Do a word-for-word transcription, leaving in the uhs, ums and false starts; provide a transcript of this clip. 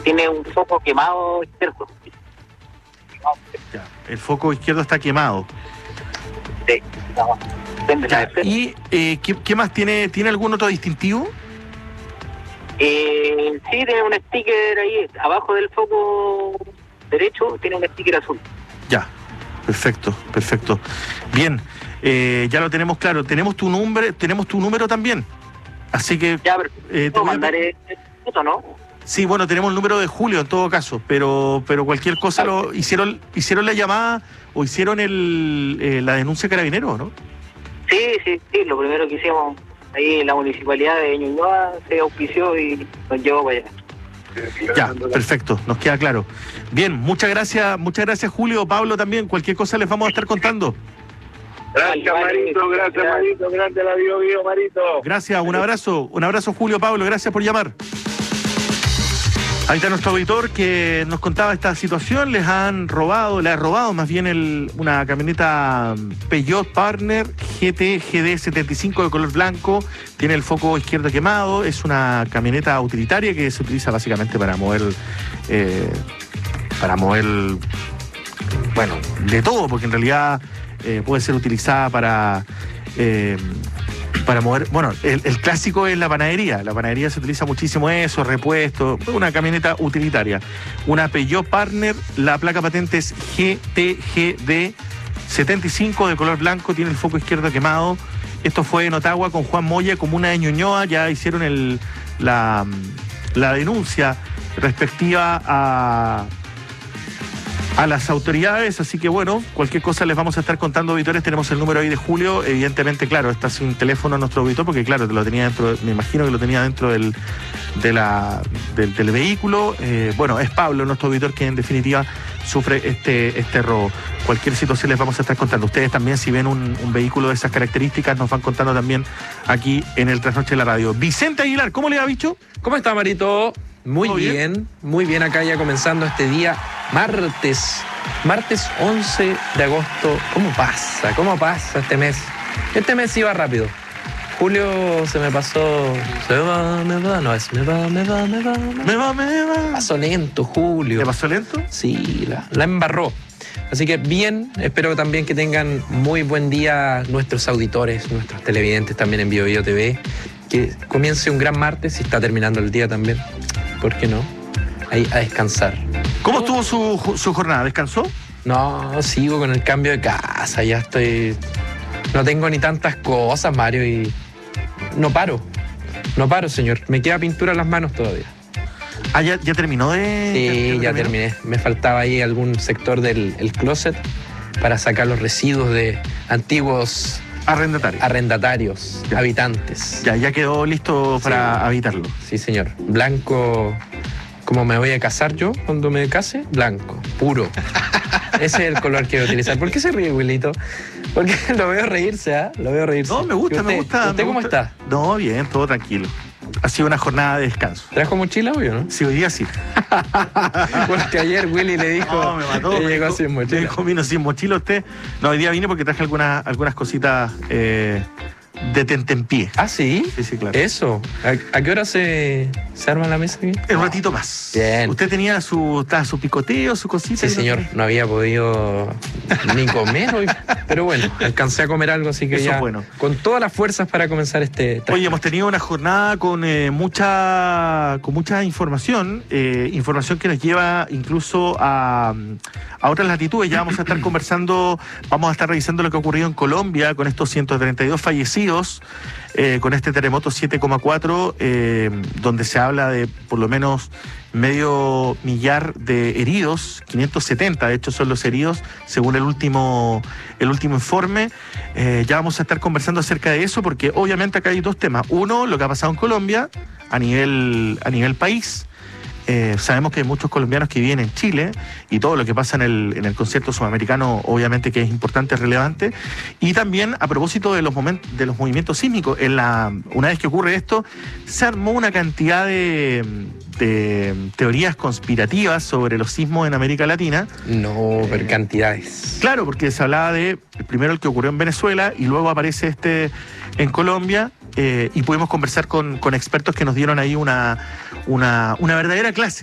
tiene un foco quemado izquierdo. Ya, el foco izquierdo está quemado. Sí, no, depende de la defensa. ¿Y eh, ¿qué, qué más tiene? ¿Tiene algún otro distintivo? Eh, sí, tiene un sticker ahí, abajo del foco derecho, tiene un sticker azul. Ya, perfecto, perfecto. Bien, eh, ya lo tenemos claro. Tenemos tu nombre, tenemos tu número también. Así que... Ya, pero eh, te ¿puedo voy a- mandar el foto, no? Sí, bueno, tenemos el número de Julio en todo caso, pero pero cualquier cosa lo hicieron hicieron la llamada o hicieron el, eh, la denuncia carabinero, ¿no? Sí, sí, sí, lo primero que hicimos ahí en la municipalidad de Ñuñoa se auspició y nos llevó para allá. Ya, perfecto, nos queda claro. Bien, muchas gracias, muchas gracias Julio, Pablo también, cualquier cosa les vamos a estar contando. Gracias, Marito, gracias, Marito, gracias, la Bio Bio, Marito. Gracias, un abrazo, un abrazo Julio, Pablo, gracias por llamar. Ahí está nuestro auditor que nos contaba esta situación, les han robado, le ha robado más bien el, una camioneta Peugeot Partner G T G D setenta y cinco de color blanco, tiene el foco izquierdo quemado, es una camioneta utilitaria que se utiliza básicamente para mover, eh, para mover, bueno, de todo, porque en realidad eh, puede ser utilizada para... Eh, para mover, bueno, el, el clásico es la panadería. La panadería se utiliza muchísimo eso, repuesto, una camioneta utilitaria. Una Peugeot Partner, la placa patente es G T G D setenta y cinco de color blanco, tiene el foco izquierdo quemado. Esto fue en Ottawa con Juan Moya, comuna de Ñuñoa, ya hicieron el, la, la denuncia respectiva a... a las autoridades, así que bueno, cualquier cosa les vamos a estar contando, auditores. Tenemos el número ahí de Julio, evidentemente, claro, está sin teléfono nuestro auditor, porque claro, lo tenía dentro, me imagino que lo tenía dentro del, de la, del, del vehículo. Eh, bueno, es Pablo, nuestro auditor, que en definitiva sufre este, este robo. Cualquier situación les vamos a estar contando. Ustedes también, si ven un, un vehículo de esas características, nos van contando también aquí en el Trasnoche de la Radio. Vicente Aguilar, ¿cómo le ha dicho? ¿Cómo está, Marito? Muy ¿Todo bien? bien? muy bien acá ya comenzando este día, martes, martes once de agosto. ¿Cómo pasa? ¿Cómo pasa este mes? Este mes iba rápido. Julio se me pasó, se va, me va, no es, me va, me va, me va, me va. Me va, me va. Pasó lento, Julio. ¿Le pasó lento? Sí, la, la embarró. Así que bien, espero también que tengan muy buen día nuestros auditores, nuestros televidentes también en Bio Bio T V. Que comience un gran martes y está terminando el día también. ¿Por qué no? Ahí a descansar. ¿Cómo estuvo su, su jornada? ¿Descansó? No, sigo con el cambio de casa, ya estoy... No tengo ni tantas cosas, Mario, y no paro. No paro, señor. Me queda pintura en las manos todavía. Ah, ¿ya, ya terminó de...? Sí, ya terminó? terminé. Me faltaba ahí algún sector del el closet para sacar los residuos de antiguos Arrendatario. arrendatarios, Ya. habitantes. Ya, ya quedó listo para Sí. habitarlo. Sí, señor. Blanco, como me voy a casar yo cuando me case, blanco, puro. Ese es el color que voy a utilizar. ¿Por qué se ríe, Wilito? Porque lo veo reírse, ¿ah? Lo veo reírse. No, me gusta, ¿Y usted, me gusta. ¿Usted me cómo gusta. está? No, bien, todo tranquilo. Ha sido una jornada de descanso. ¿Trajo mochila, obvio, no? Sí, hoy día sí. Porque ayer Willy le dijo No, me mató. que me llegó dijo- sin Me mochila. dijo, vino sin mochila usted. No, hoy día vine porque traje algunas, algunas cositas eh, de tentempié. Ah, ¿sí? Sí, sí, claro. Eso. ¿A, a qué hora se, se arma la mesa aquí? Un ratito más. Bien. Usted tenía su, estaba su picoteo, su cosita. Sí, señor. No había podido ni comer hoy. Pero bueno, alcancé a comer algo, así que Eso ya es bueno. con todas las fuerzas para comenzar este... Oye, hemos tenido una jornada con eh, mucha con mucha información, eh, información que nos lleva incluso a, a otras latitudes. Ya vamos a estar conversando, vamos a estar revisando lo que ha ocurrido en Colombia con estos ciento treinta y dos fallecidos, eh, con este terremoto siete coma cuatro, eh, donde se habla de por lo menos medio millar de heridos, quinientos setenta de hecho son los heridos, según el último, el último informe. Eh, ya vamos a estar conversando acerca de eso, porque obviamente acá hay dos temas. Uno, lo que ha pasado en Colombia a nivel, a nivel país. Eh, sabemos que hay muchos colombianos que viven en Chile y todo lo que pasa en el, en el concierto sudamericano obviamente que es importante, es relevante. Y también a propósito de los, momentos, de los movimientos sísmicos, en la, una vez que ocurre esto, se armó una cantidad de, de teorías conspirativas sobre los sismos en América Latina. No, pero cantidades. Claro, porque se hablaba de primero el que ocurrió en Venezuela y luego aparece este en Colombia. Eh, y pudimos conversar con, con expertos que nos dieron ahí una, una, una verdadera clase